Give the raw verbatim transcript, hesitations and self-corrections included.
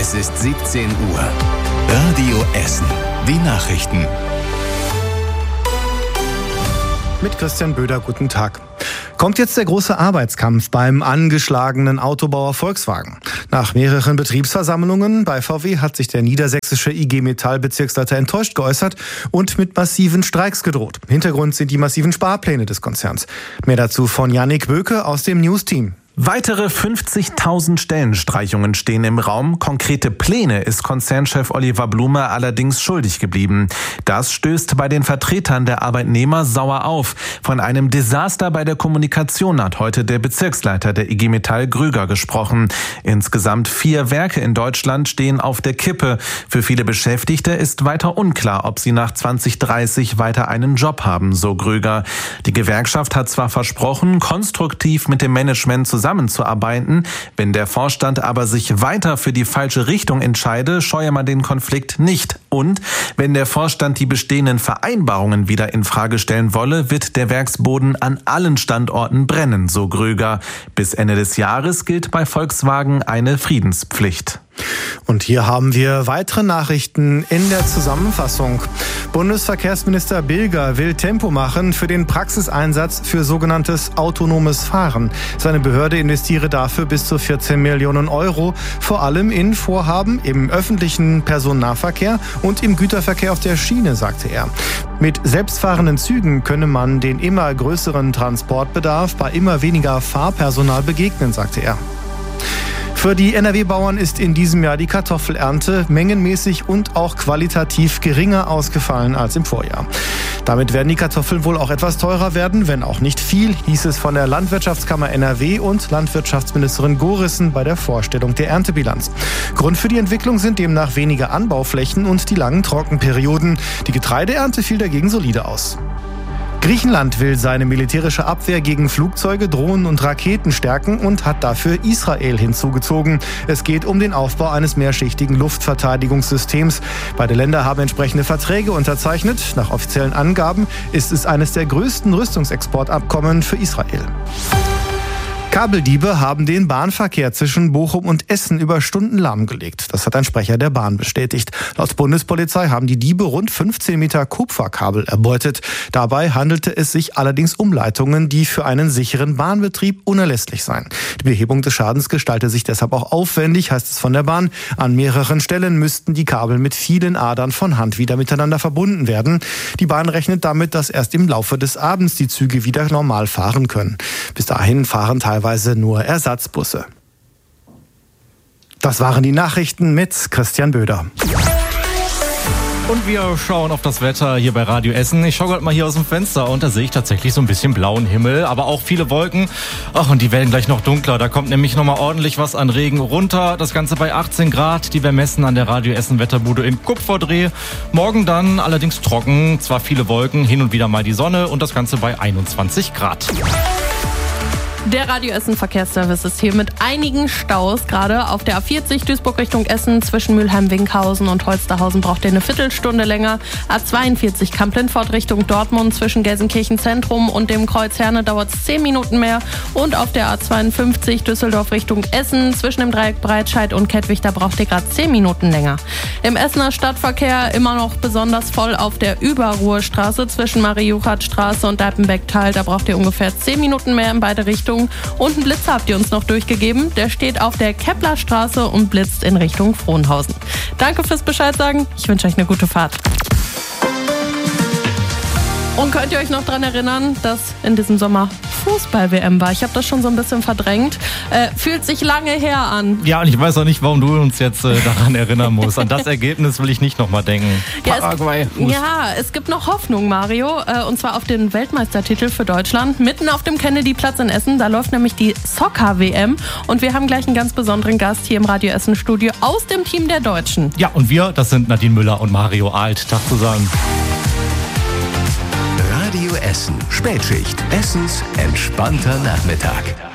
Es ist siebzehn Uhr. Radio Essen. Die Nachrichten. Mit Christian Böder, guten Tag. Kommt jetzt der große Arbeitskampf beim angeschlagenen Autobauer Volkswagen? Nach mehreren Betriebsversammlungen bei V W hat sich der niedersächsische I G Metall-Bezirksleiter enttäuscht geäußert und mit massiven Streiks gedroht. Hintergrund sind die massiven Sparpläne des Konzerns. Mehr dazu von Yannick Böke aus dem News-Team. Weitere fünfzigtausend Stellenstreichungen stehen im Raum. Konkrete Pläne ist Konzernchef Oliver Blume allerdings schuldig geblieben. Das stößt bei den Vertretern der Arbeitnehmer sauer auf. Von einem Desaster bei der Kommunikation hat heute der Bezirksleiter der I G Metall Grüger gesprochen. Insgesamt vier Werke in Deutschland stehen auf der Kippe. Für viele Beschäftigte ist weiter unklar, ob sie nach zwanzig dreißig weiter einen Job haben, so Grüger. Die Gewerkschaft hat zwar versprochen, konstruktiv mit dem Management zusammen zusammenzuarbeiten. Wenn der Vorstand aber sich weiter für die falsche Richtung entscheide, scheue man den Konflikt nicht. Und wenn der Vorstand die bestehenden Vereinbarungen wieder in Frage stellen wolle, wird der Werksboden an allen Standorten brennen, so Grüger. Bis Ende des Jahres gilt bei Volkswagen eine Friedenspflicht. Und hier haben wir weitere Nachrichten in der Zusammenfassung. Bundesverkehrsminister Bilger will Tempo machen für den Praxiseinsatz für sogenanntes autonomes Fahren. Seine Behörde investiere dafür bis zu vierzehn Millionen Euro, vor allem in Vorhaben im öffentlichen Personennahverkehr und im Güterverkehr auf der Schiene, sagte er. Mit selbstfahrenden Zügen könne man den immer größeren Transportbedarf bei immer weniger Fahrpersonal begegnen, sagte er. Für die N R W-Bauern ist in diesem Jahr die Kartoffelernte mengenmäßig und auch qualitativ geringer ausgefallen als im Vorjahr. Damit werden die Kartoffeln wohl auch etwas teurer werden, wenn auch nicht viel, hieß es von der Landwirtschaftskammer N R W und Landwirtschaftsministerin Gorissen bei der Vorstellung der Erntebilanz. Grund für die Entwicklung sind demnach weniger Anbauflächen und die langen Trockenperioden. Die Getreideernte fiel dagegen solide aus. Griechenland will seine militärische Abwehr gegen Flugzeuge, Drohnen und Raketen stärken und hat dafür Israel hinzugezogen. Es geht um den Aufbau eines mehrschichtigen Luftverteidigungssystems. Beide Länder haben entsprechende Verträge unterzeichnet. Nach offiziellen Angaben ist es eines der größten Rüstungsexportabkommen für Israel. Kabeldiebe haben den Bahnverkehr zwischen Bochum und Essen über Stunden lahmgelegt. Das hat ein Sprecher der Bahn bestätigt. Laut Bundespolizei haben die Diebe rund fünfzehn Meter Kupferkabel erbeutet. Dabei handelte es sich allerdings um Leitungen, die für einen sicheren Bahnbetrieb unerlässlich seien. Die Behebung des Schadens gestalte sich deshalb auch aufwendig, heißt es von der Bahn. An mehreren Stellen müssten die Kabel mit vielen Adern von Hand wieder miteinander verbunden werden. Die Bahn rechnet damit, dass erst im Laufe des Abends die Züge wieder normal fahren können. Bis dahin fahren teilweise nur Ersatzbusse. Das waren die Nachrichten mit Christian Böder. Und wir schauen auf das Wetter hier bei Radio Essen. Ich schaue gerade mal hier aus dem Fenster und da sehe ich tatsächlich so ein bisschen blauen Himmel, aber auch viele Wolken. Ach, und die werden gleich noch dunkler. Da kommt nämlich nochmal ordentlich was an Regen runter. Das Ganze bei achtzehn Grad, die wir messen an der Radio Essen Wetterbude in Kupferdreh. Morgen dann allerdings trocken, zwar viele Wolken, hin und wieder mal die Sonne und das Ganze bei einundzwanzig Grad. Der Radio Essen Verkehrsservice ist hier mit einigen Staus. Gerade auf der A vierzig Duisburg Richtung Essen zwischen Mülheim-Winkhausen und Holsterhausen braucht ihr eine Viertelstunde länger. A zweiundvierzig Kamp-Lindfort Richtung Dortmund zwischen Gelsenkirchen Zentrum und dem Kreuz Herne dauert es zehn Minuten mehr. Und auf der A zweiundfünfzig Düsseldorf Richtung Essen zwischen dem Dreieck Breitscheid und Kettwig, da braucht ihr gerade zehn Minuten länger. Im Essener Stadtverkehr immer noch besonders voll auf der Überruhrstraße zwischen Marie-Juchat-Straße und Deipenbecktal. Da braucht ihr ungefähr zehn Minuten mehr in beide Richtungen. Und einen Blitzer habt ihr uns noch durchgegeben. Der steht auf der Keplerstraße und blitzt in Richtung Frohnhausen. Danke fürs Bescheid sagen. Ich wünsche euch eine gute Fahrt. Und könnt ihr euch noch daran erinnern, dass in diesem Sommer Fußball-W M war? Ich habe das schon so ein bisschen verdrängt. Äh, fühlt sich lange her an. Ja, und ich weiß auch nicht, warum du uns jetzt äh, daran erinnern musst. An das Ergebnis will ich nicht nochmal denken. Ja, Paraguay. Es, ja, es gibt noch Hoffnung, Mario. Äh, und zwar auf den Weltmeistertitel für Deutschland. Mitten auf dem Kennedy-Platz in Essen. Da läuft nämlich die Soccer-W M. Und wir haben gleich einen ganz besonderen Gast hier im Radio Essen-Studio aus dem Team der Deutschen. Ja, und wir, das sind Nadine Müller und Mario Alt. Tag zusammen. Radio Essen. Spätschicht. Essens entspannter Nachmittag.